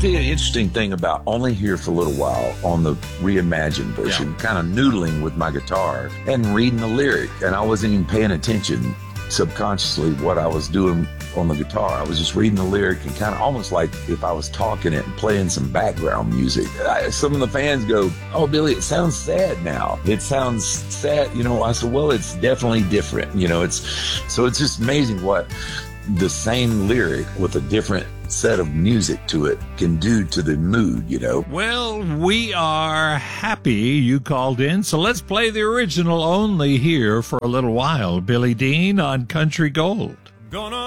The interesting thing about Only Here for a Little While on the reimagined version, kind of noodling with my guitar and reading the lyric, and I wasn't even paying attention subconsciously what I was doing on the guitar. I was just reading the lyric and kind of almost like if I was talking it and playing some background music. Some of the fans go, "Oh, Billy, it sounds sad now. It sounds sad." I said, well, it's definitely different. It's just amazing what the same lyric with a different set of music to it can do to the mood, Well, we are happy you called in, so let's play the original Only Here for a Little While. Billy Dean on Country Gold.